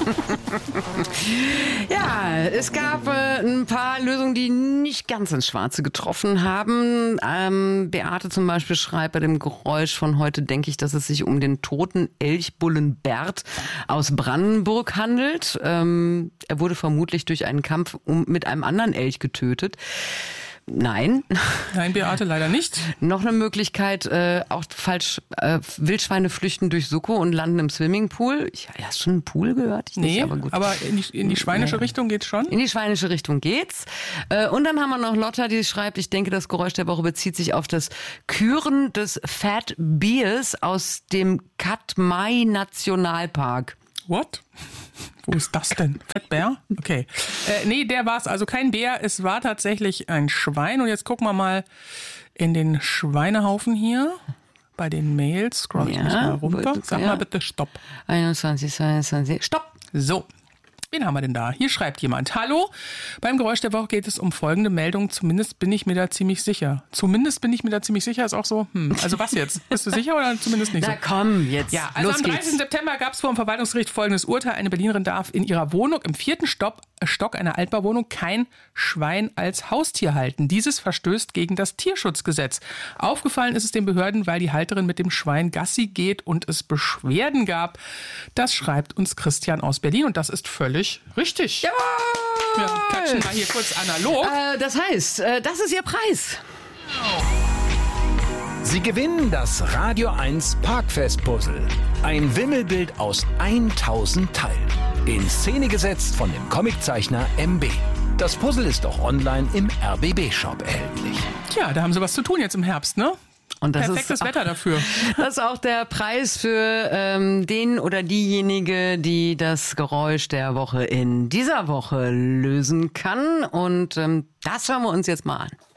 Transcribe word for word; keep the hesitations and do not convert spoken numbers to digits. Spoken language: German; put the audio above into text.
Ja, es gab äh, ein paar Lösungen, die nicht ganz ins Schwarze getroffen haben. Ähm, Beate zum Beispiel schreibt, bei dem Geräusch von heute denke ich, dass es sich um den toten Elchbullen Bert aus Brandenburg handelt. Ähm, er wurde vermutlich durch einen Kampf um, mit einem anderen Elch getötet. Nein. Nein, Beate, leider nicht. Noch eine Möglichkeit, äh, auch falsch, äh, Wildschweine flüchten durch Succo und landen im Swimmingpool. Ich, ja, hast du schon einen Pool gehört? Ich nee, nicht, aber gut. aber in die, in die schweinische nee. Richtung geht's schon? In die schweinische Richtung geht's. Äh, und dann haben wir noch Lotta, die schreibt, ich denke, das Geräusch der Woche bezieht sich auf das Küren des Fat Bears aus dem Katmai Nationalpark. What? Wo ist das denn? Fettbär? Okay. Äh, nee, der war es also kein Bär. Es war tatsächlich ein Schwein. Und jetzt gucken wir mal in den Schweinehaufen hier. Bei den Mails. Scroll ich Ja, mal runter. Sag ja. mal bitte Stopp. einundzwanzig, zweiundzwanzig, Stopp! So. Wen haben wir denn da? Hier schreibt jemand. Hallo, beim Geräusch der Woche geht es um folgende Meldung. Zumindest bin ich mir da ziemlich sicher. Zumindest bin ich mir da ziemlich sicher, ist auch so, hm, also was jetzt? Bist du sicher oder zumindest nicht so? Na komm, jetzt, Ja, also los am dreißigsten geht's. September gab es vor dem Verwaltungsgericht folgendes Urteil. Eine Berlinerin darf in ihrer Wohnung im vierten Stock, Stock einer Altbauwohnung kein Schwein als Haustier halten. Dieses verstößt gegen das Tierschutzgesetz. Aufgefallen ist es den Behörden, weil die Halterin mit dem Schwein Gassi geht und es Beschwerden gab. Das schreibt uns Christian aus Berlin und das ist völlig richtig. Ja. Wir klatschen mal hier kurz analog. Äh, das heißt, äh, das ist Ihr Preis. Sie gewinnen das Radio eins Parkfest-Puzzle. Ein Wimmelbild aus tausend Teilen. In Szene gesetzt von dem Comiczeichner M B. Das Puzzle ist auch online im R B B-Shop erhältlich. Tja, da haben sie was zu tun jetzt im Herbst, ne? Und das Perfektes ist auch, Wetter dafür. Das ist auch der Preis für ähm, den oder diejenige, die das Geräusch der Woche in dieser Woche lösen kann. Und ähm, das schauen wir uns jetzt mal an.